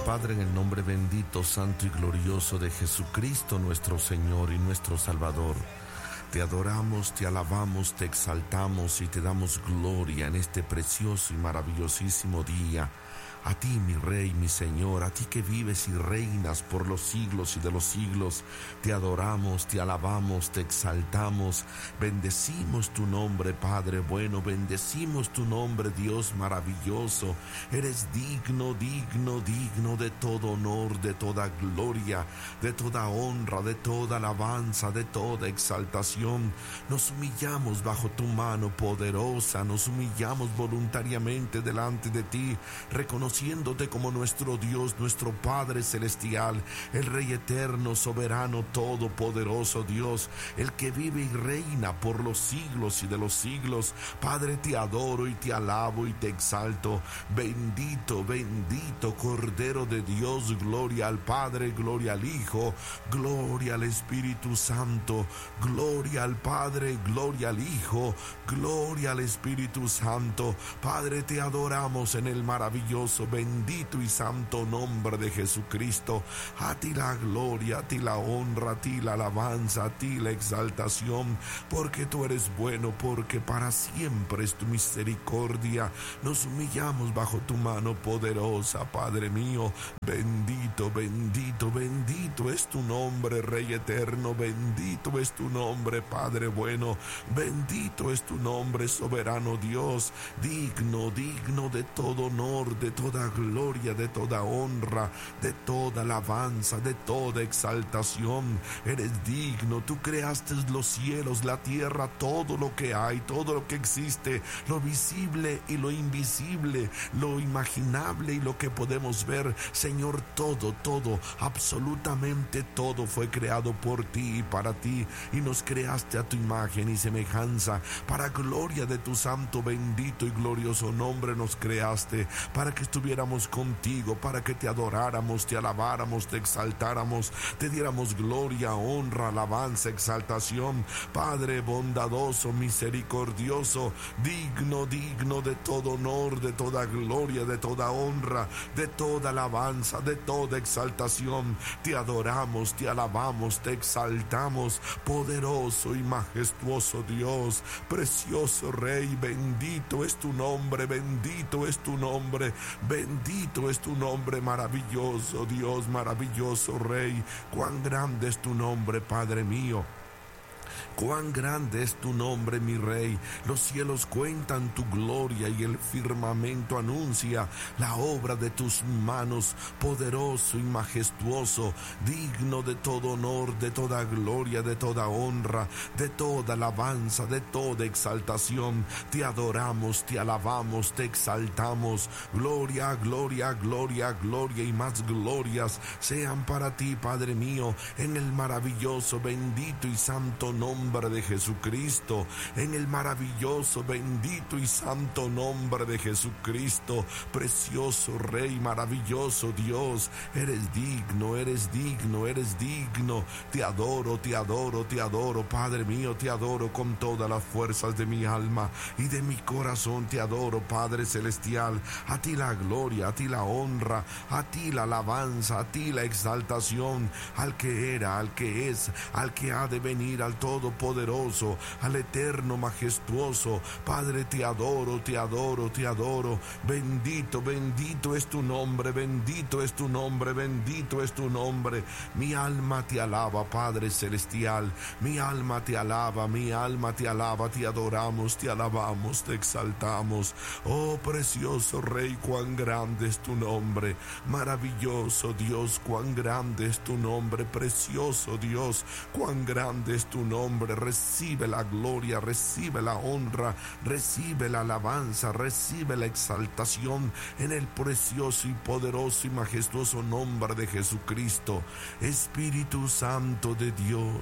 Padre, en el nombre bendito, santo y glorioso de Jesucristo, nuestro Señor y nuestro Salvador, te adoramos, te alabamos, te exaltamos y te damos gloria en este precioso y maravillosísimo día. A ti, mi Rey, mi Señor, a ti que vives y reinas por los siglos y de los siglos, te adoramos, te alabamos, te exaltamos, bendecimos tu nombre, Padre bueno, bendecimos tu nombre, Dios maravilloso. Eres digno, digno, digno de todo honor, de toda gloria, de toda honra, de toda alabanza, de toda exaltación. Nos humillamos bajo tu mano poderosa, nos humillamos voluntariamente delante de ti, reconociéndote como nuestro Dios, nuestro Padre celestial, el Rey eterno, soberano, todopoderoso Dios, el que vive y reina por los siglos y de los siglos. Padre, te adoro y te alabo y te exalto. Bendito, bendito Cordero de Dios, gloria al Padre, gloria al Hijo, gloria al Espíritu Santo, gloria al Padre, gloria al Hijo, gloria al Espíritu Santo. Padre, te adoramos en el maravilloso, bendito y santo nombre de Jesucristo. A ti la gloria, a ti la honra, a ti la alabanza, a ti la exaltación, porque tú eres bueno, porque para siempre es tu misericordia. Nos humillamos bajo tu mano poderosa, Padre mío. Bendito, bendito, bendito es tu nombre, Rey eterno. Bendito es tu nombre, Padre bueno. Bendito es tu nombre, soberano Dios. Digno, digno de todo honor, de toda gloria, de toda honra, de toda alabanza, de toda exaltación. Eres digno. Tú creaste los cielos, la tierra, todo lo que hay, todo lo que existe, lo visible y lo invisible, lo imaginable y lo que podemos ver. Señor, todo, absolutamente todo fue creado por ti y para ti, y nos creaste a tu imagen y semejanza. Para gloria de tu santo, bendito y glorioso nombre nos creaste, para que estuviéramos contigo, para que te adoráramos, te alabáramos, te exaltáramos, te diéramos gloria, honra, alabanza, exaltación. Padre bondadoso, misericordioso, digno, digno de todo honor, de toda gloria, de toda honra, de toda alabanza, de toda exaltación. Te adoramos, te alabamos, te exaltamos, poderoso y majestuoso Dios, precioso Rey. Bendito es tu nombre, bendito es tu nombre, bendito es tu nombre, maravilloso Dios, maravilloso Rey. Cuán grande es tu nombre, Padre mío. Cuán grande es tu nombre, mi Rey. Los cielos cuentan tu gloria y el firmamento anuncia la obra de tus manos. Poderoso y majestuoso, digno de todo honor, de toda gloria, de toda honra, de toda alabanza, de toda exaltación. Te adoramos, te alabamos, te exaltamos. Gloria, gloria, gloria, gloria y más glorias sean para ti, Padre mío, en el maravilloso, bendito y santo nombre de Jesucristo, en el maravilloso, bendito y santo nombre de Jesucristo. Precioso Rey, maravilloso Dios, eres digno, eres digno, eres digno. Te adoro, te adoro, te adoro, Padre mío, te adoro con todas las fuerzas de mi alma y de mi corazón. Te adoro, Padre celestial. A ti la gloria, a ti la honra, a ti la alabanza, a ti la exaltación, al que era, al que es, al que ha de venir, al Todopoderoso, al eterno, majestuoso. Padre, te adoro, te adoro, te adoro. Bendito, bendito es tu nombre, bendito es tu nombre, bendito es tu nombre. Mi alma te alaba, Padre celestial. Mi alma te alaba, mi alma te alaba. Te adoramos, te alabamos, te exaltamos. Oh, precioso Rey, cuán grande es tu nombre. Maravilloso Dios, cuán grande es tu nombre. Precioso Dios, cuán grande es tu nombre. Recibe la gloria, recibe la honra, recibe la alabanza, recibe la exaltación en el precioso y poderoso y majestuoso nombre de Jesucristo. Espíritu Santo de Dios,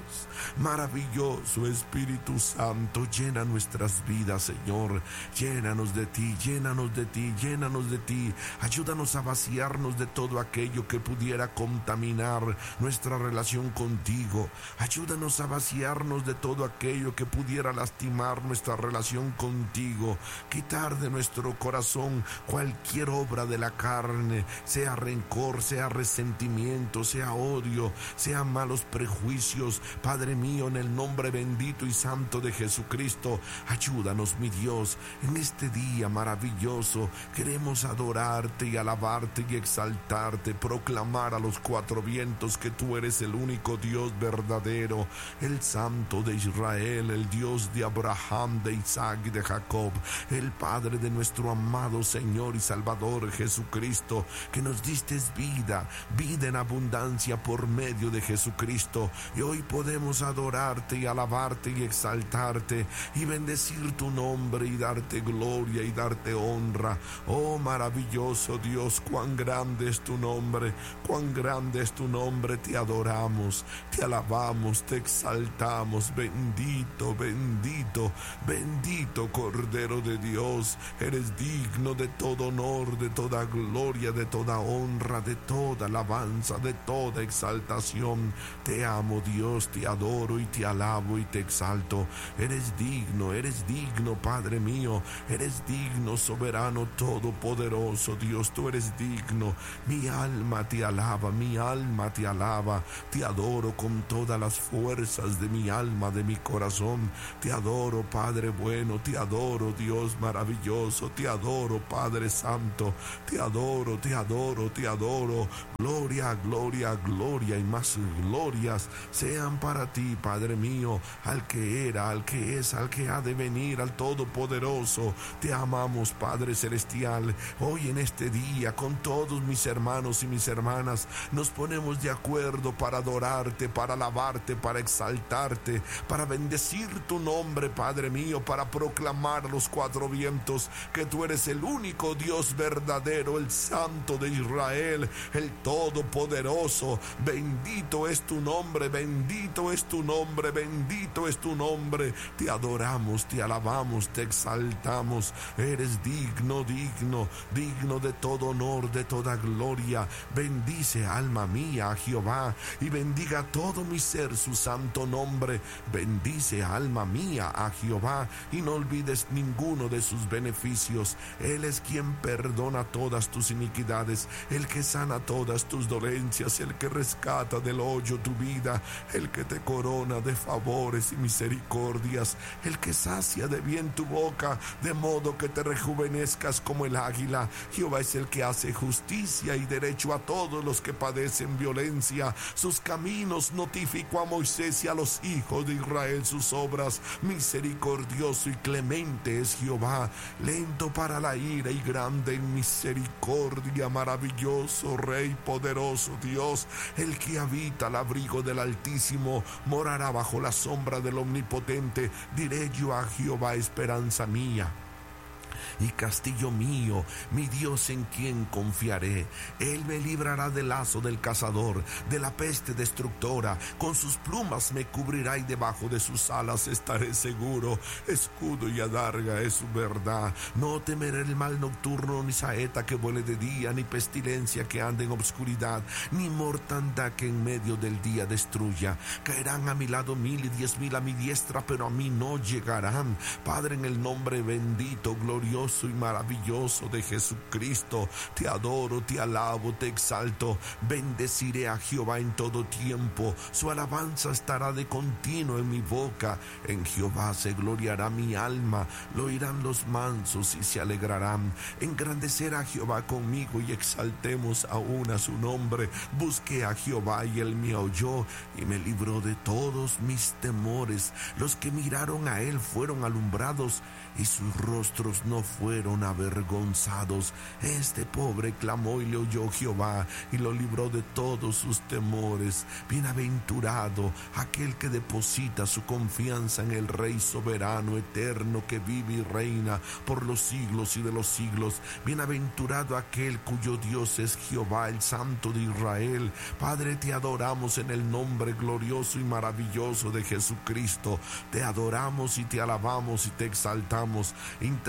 maravilloso Espíritu Santo, llena nuestras vidas, Señor. Llénanos de ti, llénanos de ti, llénanos de ti. Ayúdanos a vaciarnos de todo aquello que pudiera contaminar nuestra relación contigo. Ayúdanos a vaciarnos alejarnos de todo aquello que pudiera lastimar nuestra relación contigo, quitar de nuestro corazón cualquier obra de la carne, sea rencor, sea resentimiento, sea odio, sean malos prejuicios. Padre mío, en el nombre bendito y santo de Jesucristo, ayúdanos, mi Dios, en este día maravilloso. Queremos adorarte y alabarte y exaltarte, proclamar a los cuatro vientos que tú eres el único Dios verdadero, el Santo de Israel, el Dios de Abraham, de Isaac y de Jacob, el Padre de nuestro amado Señor y Salvador Jesucristo, que nos diste vida, vida en abundancia por medio de Jesucristo. Y hoy podemos adorarte y alabarte y exaltarte y bendecir tu nombre y darte gloria y darte honra. Oh maravilloso Dios, cuán grande es tu nombre, cuán grande es tu nombre. Te adoramos, te alabamos, te exaltamos. Bendito, bendito, bendito Cordero de Dios. Eres digno de todo honor, de toda gloria, de toda honra, de toda alabanza, de toda exaltación. Te amo, Dios, te adoro y te alabo y te exalto. Eres digno, Padre mío. Eres digno, soberano, todopoderoso Dios. Tú eres digno. Mi alma te alaba, mi alma te alaba. Te adoro con todas las fuerzas de mi alma, de mi corazón. Te adoro, Padre bueno. Te adoro, Dios maravilloso. Te adoro, Padre santo. Te adoro, te adoro, te adoro. Gloria, gloria, gloria y más glorias sean para ti, Padre mío, al que era, al que es, al que ha de venir, al Todopoderoso. Te amamos, Padre celestial. Hoy en este día, con todos mis hermanos y mis hermanas, nos ponemos de acuerdo para adorarte, para alabarte, para exaltarte, para bendecir tu nombre, Padre mío, para proclamar a los cuatro vientos que tú eres el único Dios verdadero, el Santo de Israel, el Todopoderoso. Bendito es tu nombre, bendito es tu nombre, bendito es tu nombre. Te adoramos, te alabamos, te exaltamos. Eres digno, digno, digno de todo honor, de toda gloria. Bendice, alma mía, a Jehová, y bendiga todo mi ser su santo nombre. Bendice, alma mía, a Jehová, y no olvides ninguno de sus beneficios. Él es quien perdona todas tus iniquidades, el que sana todas tus dolencias, el que rescata del hoyo tu vida, el que te corona de favores y misericordias, el que sacia de bien tu boca, de modo que te rejuvenezcas como el águila. Jehová es el que hace justicia y derecho a todos los que padecen violencia. Sus caminos notificó a Moisés y a los hijos de Israel sus obras. Misericordioso y clemente es Jehová, lento para la ira y grande en misericordia. Maravilloso Rey, poderoso Dios, el que habita al abrigo del Altísimo, morará bajo la sombra del Omnipotente. Diré yo a Jehová, esperanza mía y castillo mío, mi Dios en quien confiaré. Él me librará del lazo del cazador, de la peste destructora. Con sus plumas me cubrirá y debajo de sus alas estaré seguro. Escudo y adarga es su verdad. No temeré el mal nocturno, ni saeta que vuele de día, ni pestilencia que ande en obscuridad, ni mortandad que en medio del día destruya. Caerán a mi lado 1000 y 10,000 a mi diestra, pero a mí no llegarán. Padre, en el nombre bendito, glorioso y maravilloso de Jesucristo, te adoro, te alabo, te exalto. Bendeciré a Jehová en todo tiempo, su alabanza estará de continuo en mi boca. En Jehová se gloriará mi alma, lo oirán los mansos y se alegrarán. Engrandecerá a Jehová conmigo y exaltemos aún a su nombre. Busqué a Jehová y él me oyó y me libró de todos mis temores. Los que miraron a él fueron alumbrados y sus rostros no fueron avergonzados. Este pobre clamó y le oyó Jehová y lo libró de todos sus temores. Bienaventurado aquel que deposita su confianza en el Rey soberano, eterno, que vive y reina por los siglos y de los siglos. Bienaventurado aquel cuyo Dios es Jehová, el Santo de Israel. Padre, te adoramos en el nombre glorioso y maravilloso de Jesucristo. Te adoramos y te alabamos y te exaltamos. Intercedemos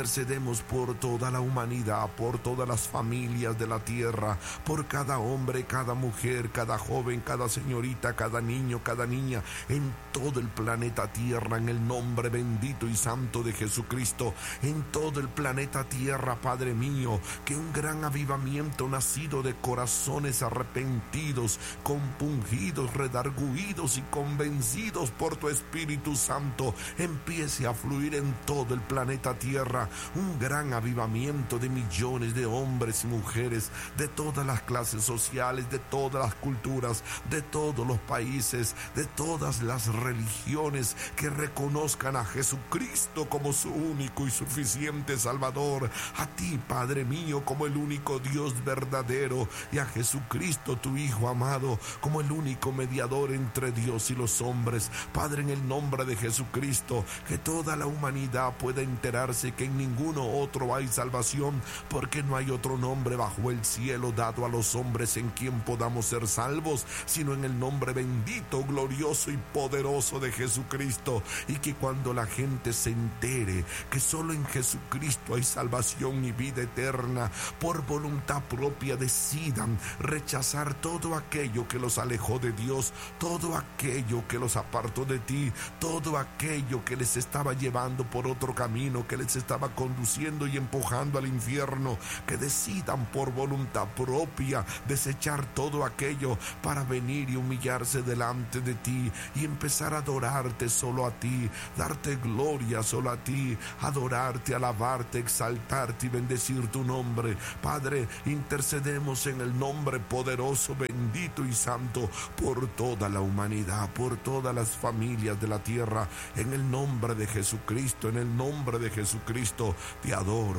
Oremos por toda la humanidad, por todas las familias de la tierra, por cada hombre, cada mujer, cada joven, cada señorita, cada niño, cada niña, en todo el planeta Tierra, en el nombre bendito y santo de Jesucristo, en todo el planeta Tierra, Padre mío, que un gran avivamiento nacido de corazones arrepentidos, compungidos, redarguidos y convencidos por tu Espíritu Santo, empiece a fluir en todo el planeta Tierra, un gran avivamiento de millones de hombres y mujeres, de todas las clases sociales, de todas las culturas, de todos los países, de todas las religiones, que reconozcan a Jesucristo como su único y suficiente Salvador, a ti, Padre mío, como el único Dios verdadero, y a Jesucristo, tu Hijo amado, como el único mediador entre Dios y los hombres. Padre, en el nombre de Jesucristo, que toda la humanidad pueda enterarse que en ninguno otro hay salvación, porque no hay otro nombre bajo el cielo dado a los hombres en quien podamos ser salvos, sino en el nombre bendito, glorioso y poderoso de Jesucristo. Y que cuando la gente se entere que solo en Jesucristo hay salvación y vida eterna, por voluntad propia decidan rechazar todo aquello que los alejó de Dios, todo aquello que los apartó de ti, todo aquello que les estaba llevando por otro camino, que les estaba conduciendo y empujando al infierno, que decidan por voluntad propia desechar todo aquello para venir y humillarse delante de ti y empezar a adorarte solo a ti, darte gloria solo a ti, adorarte, alabarte, exaltarte y bendecir tu nombre. Padre, intercedemos en el nombre poderoso, bendito y santo por toda la humanidad, por todas las familias de la tierra, en el nombre de Jesucristo, en el nombre de Jesucristo, te adoro.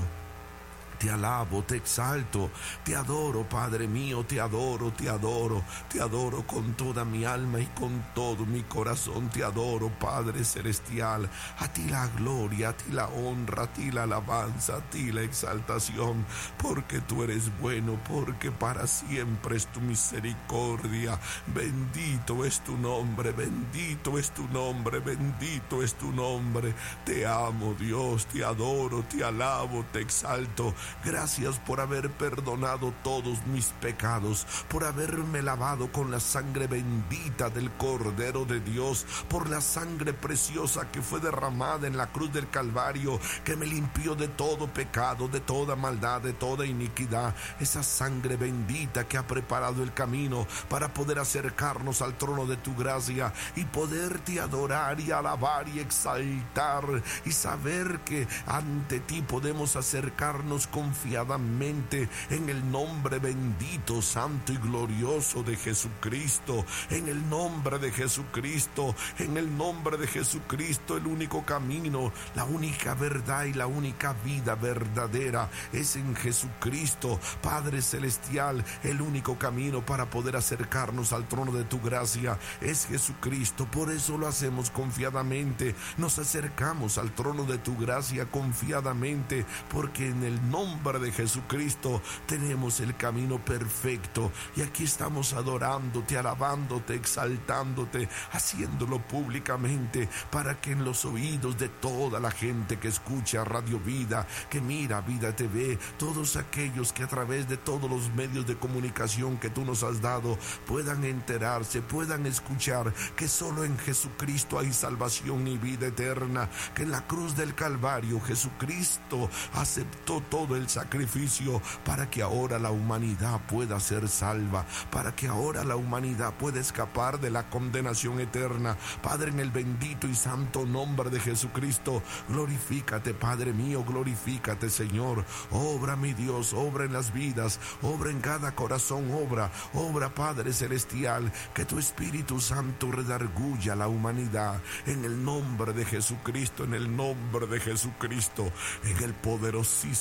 Te alabo, te exalto, te adoro, Padre mío, te adoro, te adoro, te adoro con toda mi alma y con todo mi corazón, te adoro, Padre celestial. A ti la gloria, a ti la honra, a ti la alabanza, a ti la exaltación, porque tú eres bueno, porque para siempre es tu misericordia. Bendito es tu nombre, bendito es tu nombre, bendito es tu nombre. Te amo, Dios, te adoro, te alabo, te exalto. Gracias por haber perdonado todos mis pecados, por haberme lavado con la sangre bendita del Cordero de Dios, por la sangre preciosa que fue derramada en la cruz del Calvario, que me limpió de todo pecado, de toda maldad, de toda iniquidad. Esa sangre bendita que ha preparado el camino para poder acercarnos al trono de tu gracia y poderte adorar y alabar y exaltar y saber que ante ti podemos acercarnos confiadamente en el nombre bendito, santo y glorioso de Jesucristo, en el nombre de Jesucristo, en el nombre de Jesucristo. El único camino, la única verdad y la única vida verdadera es en Jesucristo, Padre celestial. El único camino para poder acercarnos al trono de tu gracia es Jesucristo. Por eso lo hacemos confiadamente, nos acercamos al trono de tu gracia confiadamente, porque en el nombre de Jesucristo tenemos el camino perfecto. Y aquí estamos adorándote, alabándote, exaltándote, haciéndolo públicamente para que en los oídos de toda la gente que escucha Radio Vida, que mira Vida TV, todos aquellos que a través de todos los medios de comunicación que tú nos has dado puedan enterarse, puedan escuchar que solo en Jesucristo hay salvación y vida eterna, que en la cruz del Calvario Jesucristo aceptó todo el sacrificio para que ahora la humanidad pueda ser salva, para que ahora la humanidad pueda escapar de la condenación eterna. Padre, en el bendito y santo nombre de Jesucristo, glorifícate, Padre mío, glorifícate, Señor. Obra, mi Dios, obra en las vidas, obra en cada corazón, obra, Padre celestial, que tu Espíritu Santo redarguya a la humanidad, en el nombre de Jesucristo, en el nombre de Jesucristo, en el poderosísimo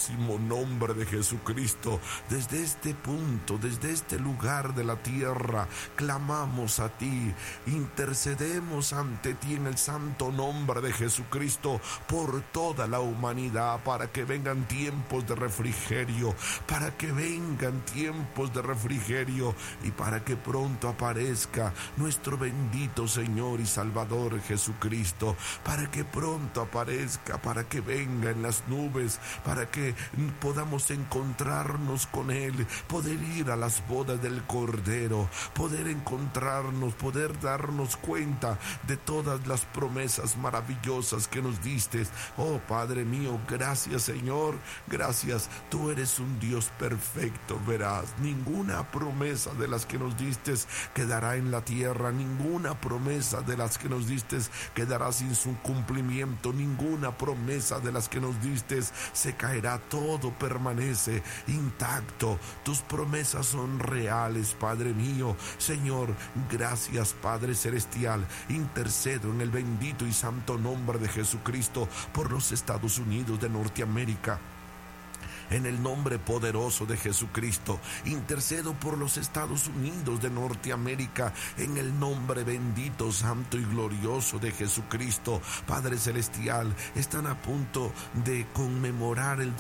nombre de Jesucristo. Desde este punto, desde este lugar de la tierra, clamamos a ti, intercedemos ante ti en el santo nombre de Jesucristo por toda la humanidad, para que vengan tiempos de refrigerio, para que vengan tiempos de refrigerio y para que pronto aparezca nuestro bendito Señor y Salvador Jesucristo, para que pronto aparezca, para que venga en las nubes, para que podamos encontrarnos con Él, poder ir a las bodas del Cordero, poder encontrarnos, poder darnos cuenta de todas las promesas maravillosas que nos diste. Oh Padre mío, gracias Señor, gracias. Tú eres un Dios perfecto, verás, ninguna promesa de las que nos diste quedará en la tierra, ninguna promesa de las que nos diste quedará sin su cumplimiento, ninguna promesa de las que nos diste se caerá, todo permanece intacto. Tus promesas son reales, Padre mío. Señor, gracias Padre Celestial. Intercedo en el bendito y santo nombre de Jesucristo por los Estados Unidos de Norteamérica. En el nombre poderoso de Jesucristo, intercedo por los Estados Unidos de Norteamérica, en el nombre bendito, santo y glorioso de Jesucristo. Padre Celestial, están a punto de conmemorar el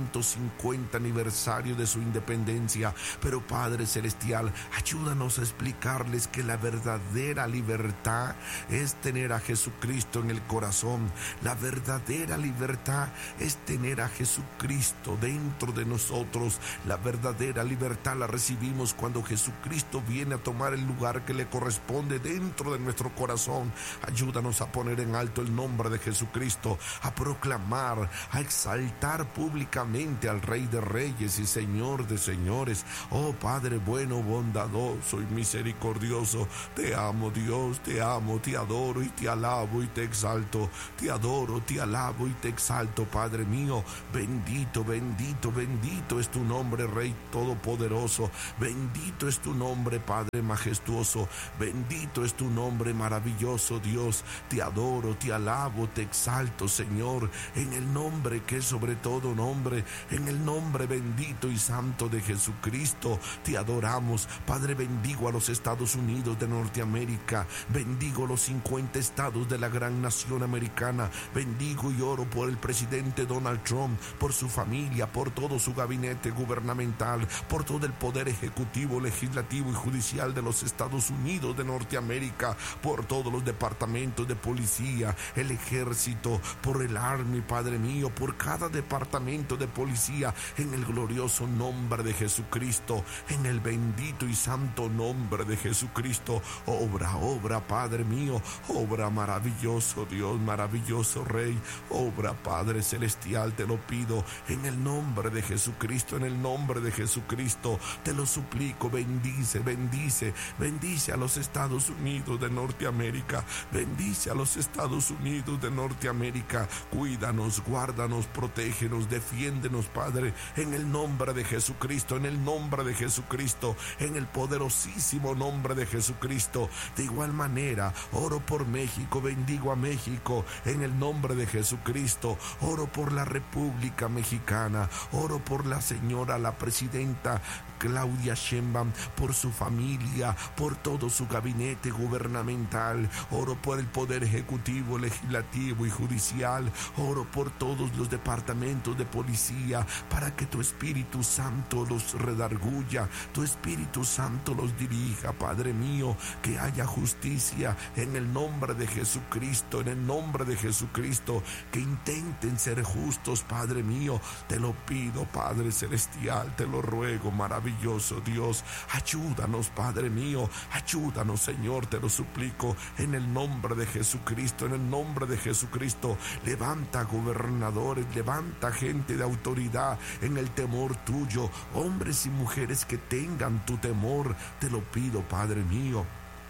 250 aniversario de su independencia, pero Padre Celestial, ayúdanos a explicarles que la verdadera libertad es tener a Jesucristo en el corazón. La verdadera libertad es tener a Jesucristo dentro de nosotros. La verdadera libertad la recibimos cuando Jesucristo viene a tomar el lugar que le corresponde dentro de nuestro corazón. Ayúdanos a poner en alto el nombre de Jesucristo, a proclamar, a exaltar públicamente al Rey de Reyes y Señor de Señores. Oh Padre bueno, bondadoso y misericordioso, te amo Dios, te amo, te adoro y te alabo y te exalto. Te adoro, te alabo y te exalto, Padre mío. Bendito, bendito, bendito es tu nombre, Rey Todopoderoso. Bendito es tu nombre, Padre majestuoso. Bendito es tu nombre, maravilloso Dios. Te adoro, te alabo, te exalto, Señor, en el nombre que es sobre todo nombre, en el nombre bendito y santo de Jesucristo. Te adoramos, Padre. Bendigo a los Estados Unidos de Norteamérica. Bendigo los 50 estados de la gran nación americana. Bendigo y oro por el presidente Donald Trump, por su familia, por todo su gabinete gubernamental, por todo el poder ejecutivo, legislativo y judicial de los Estados Unidos de Norteamérica, por todos los departamentos de policía, el ejército, por el Army, Padre mío, por cada departamento de policía, en el glorioso nombre de Jesucristo, en el bendito y santo nombre de Jesucristo. Obra, obra, Padre mío, obra, maravilloso Dios, maravilloso Rey, obra, Padre Celestial, te lo pido en el nombre de Jesucristo, en el nombre de Jesucristo, te lo suplico. Bendice, bendice, bendice a los Estados Unidos de Norteamérica, bendice a los Estados Unidos de Norteamérica. Cuídanos, guárdanos, protégenos, defiéndenos, Padre, en el nombre de Jesucristo, en el nombre de Jesucristo, en el poderosísimo nombre de Jesucristo. De igual manera, oro por México, bendigo a México, en el nombre de Jesucristo. Oro por la República Mexicana, oro por la señora, la presidenta Claudia Sheinbaum, por su familia, por todo su gabinete gubernamental. Oro por el poder ejecutivo, legislativo y judicial. Oro por todos los departamentos de policía, para que tu Espíritu Santo los redarguya, tu Espíritu Santo los dirija, Padre mío, que haya justicia en el nombre de Jesucristo, en el nombre de Jesucristo, que intenten ser justos, Padre mío. Te lo pido, Padre Celestial, te lo ruego, maravilloso Dios. Ayúdanos, Padre mío, ayúdanos, Señor, te lo suplico, en el nombre de Jesucristo, en el nombre de Jesucristo. Levanta gobernadores, levanta gente de autoridad en el temor tuyo, hombres y mujeres que tengan tu temor, te lo pido, Padre mío.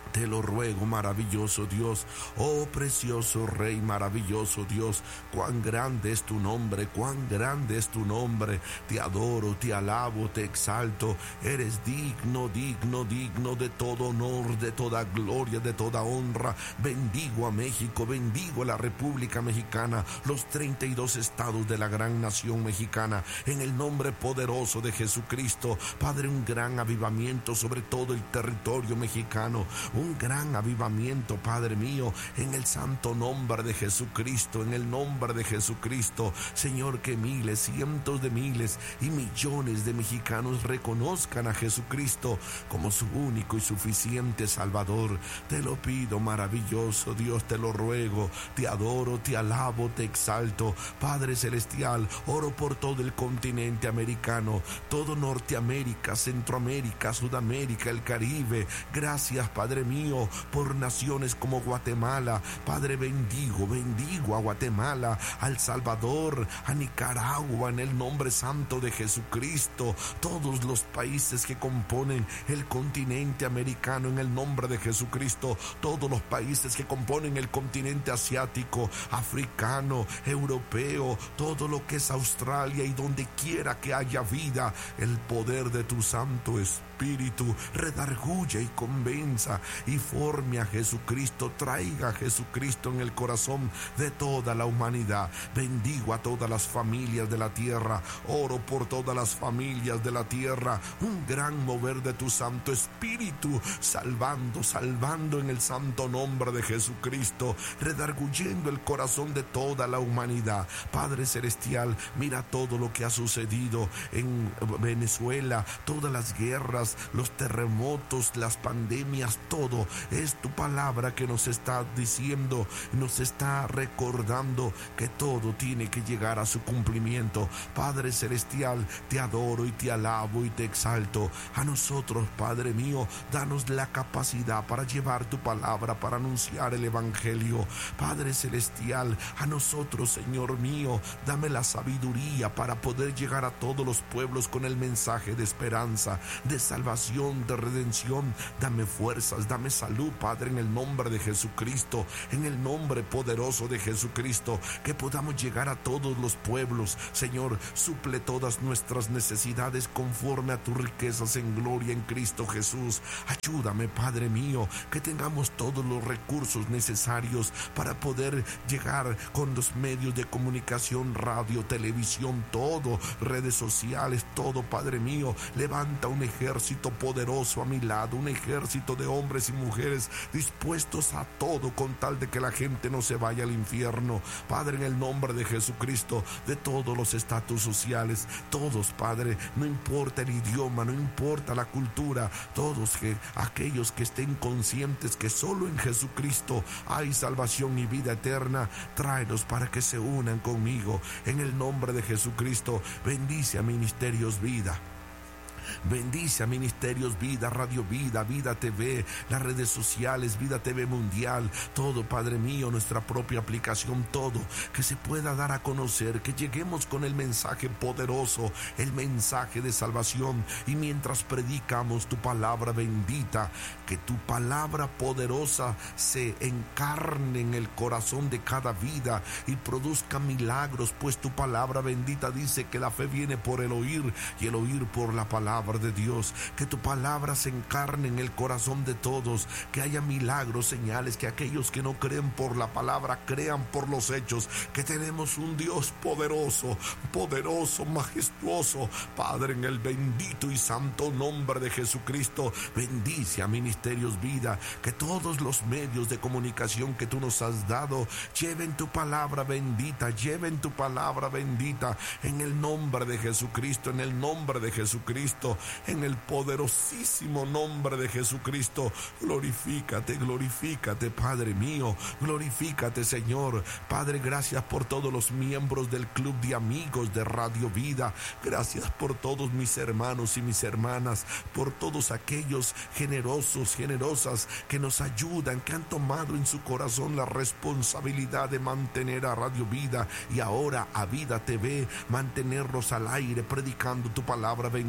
Te lo ruego, maravilloso Dios, oh precioso Rey, maravilloso Dios, cuán grande es tu nombre, cuán grande es tu nombre. Te adoro, te alabo, te exalto. Eres digno, digno, digno de todo honor, de toda gloria, de toda honra. Bendigo a México, bendigo a la República Mexicana, los 32 estados de la gran nación mexicana, en el nombre poderoso de Jesucristo. Padre, un gran avivamiento sobre todo el territorio mexicano, un gran avivamiento, Padre mío, en el santo nombre de Jesucristo, en el nombre de Jesucristo. Señor, que miles, cientos de miles y millones de mexicanos reconozcan a Jesucristo como su único y suficiente Salvador. Te lo pido, maravilloso Dios, te lo ruego, te adoro, te alabo, te exalto. Padre celestial, oro por todo el continente americano, todo Norteamérica, Centroamérica, Sudamérica, el Caribe. Gracias, Padre mío, por naciones como Guatemala. Padre, bendigo a Guatemala, a El Salvador, a Nicaragua, en el nombre santo de Jesucristo. Todos los países que componen el continente americano, en el nombre de Jesucristo. Todos los países que componen el continente asiático, africano, europeo, todo lo que es Australia, y donde quiera que haya vida, el poder de tu Santo Espíritu redarguya y convenza y forme a Jesucristo, traiga a Jesucristo en el corazón de toda la humanidad. Bendigo a todas las familias de la tierra, oro por todas las familias de la tierra, un gran mover de tu Santo Espíritu, salvando en el santo nombre de Jesucristo, redarguyendo el corazón de toda la humanidad. Padre celestial, mira todo lo que ha sucedido en Venezuela, todas las guerras, los terremotos, las pandemias, todo es tu palabra que nos está diciendo, nos está recordando que todo tiene que llegar a su cumplimiento. Padre celestial, te adoro y te alabo y te exalto. A nosotros, Padre mío, danos la capacidad para llevar tu palabra, para anunciar el evangelio. Padre celestial, a nosotros, Señor mío, dame la sabiduría para poder llegar a todos los pueblos con el mensaje de esperanza, de salvación, de redención. Dame fuerzas, dame salud, Padre, en el nombre de Jesucristo, en el nombre poderoso de Jesucristo, que podamos llegar a todos los pueblos. Señor, suple todas nuestras necesidades conforme a tus riquezas en gloria en Cristo Jesús. Ayúdame, Padre mío, que tengamos todos los recursos necesarios para poder llegar con los medios de comunicación, radio, televisión, todo, redes sociales, todo, Padre mío. Levanta un ejército poderoso a mi lado, un ejército de hombres y mujeres dispuestos a todo con tal de que la gente no se vaya al infierno. Padre, en el nombre de Jesucristo, de todos los estatus sociales, todos, Padre, no importa el idioma, no importa la cultura, todos aquellos que estén conscientes que solo en Jesucristo hay salvación y vida eterna, tráelos para que se unan conmigo. En el nombre de Jesucristo, bendice a Ministerios Vida. Bendice a Ministerios Vida, Radio Vida, Vida TV, las redes sociales, Vida TV Mundial, todo, Padre mío, nuestra propia aplicación, todo, que se pueda dar a conocer, que lleguemos con el mensaje poderoso, el mensaje de salvación. Y mientras predicamos tu palabra bendita, que tu palabra poderosa se encarne en el corazón de cada vida y produzca milagros, pues tu palabra bendita dice que la fe viene por el oír y el oír por la palabra de Dios. Que tu palabra se encarne en el corazón de todos, que haya milagros, señales, que aquellos que no creen por la palabra crean por los hechos, que tenemos un Dios poderoso, majestuoso. Padre, en el bendito y santo nombre de Jesucristo, bendice a Ministerios Vida, que todos los medios de comunicación que tú nos has dado lleven tu palabra bendita, en el nombre de Jesucristo, en el nombre de Jesucristo, en el poderosísimo nombre de Jesucristo. Glorifícate, Padre mío, glorifícate, Señor. Padre, gracias por todos los miembros del club de amigos de Radio Vida. Gracias por todos mis hermanos y mis hermanas, por todos aquellos generosos, generosas que nos ayudan, que han tomado en su corazón la responsabilidad de mantener a Radio Vida y ahora a Vida TV, mantenerlos al aire predicando tu palabra bendita.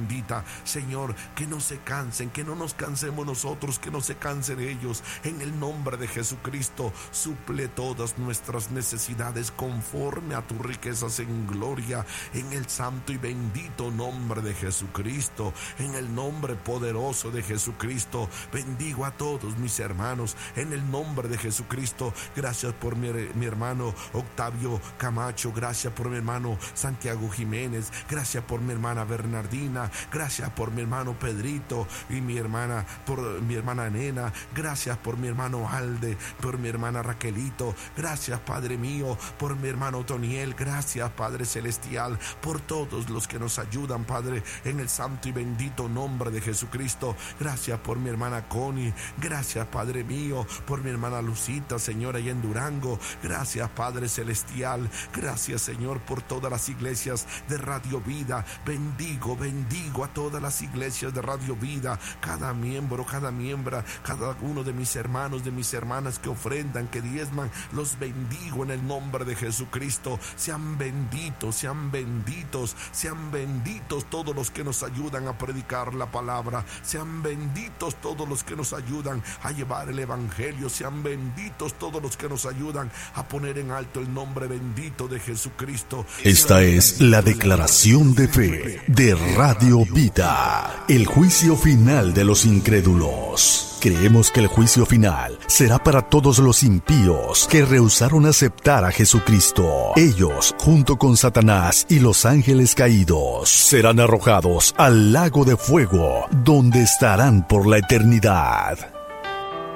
Señor, que no se cansen, que no nos cansemos nosotros, que no se cansen ellos. En el nombre de Jesucristo, suple todas nuestras necesidades conforme a tus riquezas en gloria, en el santo y bendito nombre de Jesucristo, en el nombre poderoso de Jesucristo. Bendigo a todos mis hermanos, en el nombre de Jesucristo. Gracias por mi hermano Octavio Camacho, gracias por mi hermano Santiago Jiménez, gracias por mi hermana Bernardina, gracias por mi hermano Pedrito y por mi hermana Nena, gracias por mi hermano Alde, por mi hermana Raquelito, gracias Padre mío, por mi hermano Toniel, gracias Padre Celestial, por todos los que nos ayudan, Padre, en el santo y bendito nombre de Jesucristo. Gracias por mi hermana Connie, gracias Padre mío, por mi hermana Lucita, Señora, y en Durango, gracias Padre Celestial, gracias Señor por todas las iglesias de Radio Vida. Bendigo a todas las iglesias de Radio Vida, cada miembro, cada miembra, cada uno de mis hermanos, de mis hermanas que ofrendan, que diezman, los bendigo en el nombre de Jesucristo. Sean benditos, sean benditos, sean benditos todos los que nos ayudan a predicar la palabra, sean benditos todos los que nos ayudan a llevar el evangelio, sean benditos todos los que nos ayudan a poner en alto el nombre bendito de Jesucristo. Esta es la declaración de fe de Radio Vida, el juicio final de los incrédulos. Creemos que el juicio final será para todos los impíos que rehusaron aceptar a Jesucristo. Ellos, junto con Satanás y los ángeles caídos, serán arrojados al lago de fuego, donde estarán por la eternidad.